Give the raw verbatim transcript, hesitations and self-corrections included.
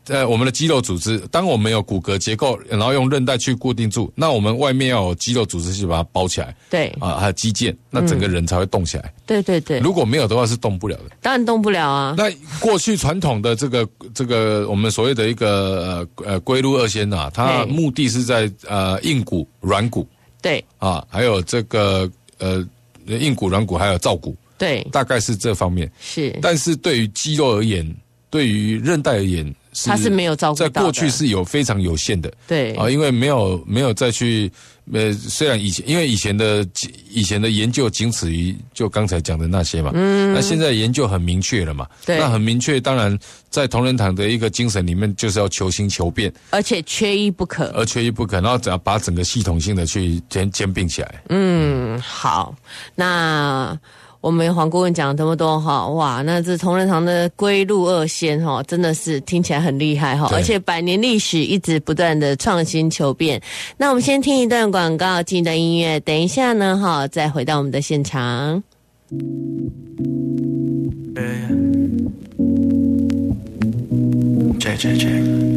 呃我们的肌肉组织，当我们有骨骼结构，然后用韧带去固定住，那我们外面要有肌肉组织去把它包起来。 对啊，还有肌腱，那整个人才会动起来。嗯、 对对对， 如果没有的话是动不了的。 当然动不了啊。 那过去传统的这个这个我们所谓的一个呃呃龟鹿二仙啊，它目的是在呃硬骨、软骨。 对啊，还有这个呃硬骨、软骨，还有造骨。对，大概是这方面。是，但是对于肌肉而言，对于韧带而言， 它是没有照顾到的， 在过去是有非常有限的。对啊，因为没有没有再去呃，虽然以前因为以前的以前的研究仅此于就刚才讲的那些嘛，嗯，那现在研究很明确了嘛，对，那很明确，当然在同仁堂的一个精神里面，就是要求新求变， 而且缺一不可， 而缺一不可，然后只要把整个系统性的去兼兼并起来。 嗯，好，那。我们黄顾问讲这么多哈，哇，那这同仁堂的龟鹿二仙哈，真的是听起来很厉害哈，而且百年历史一直不断的创新求变。那我们先听一段广告，进一段音乐，等一下呢哈，再回到我们的现场。 Check check check。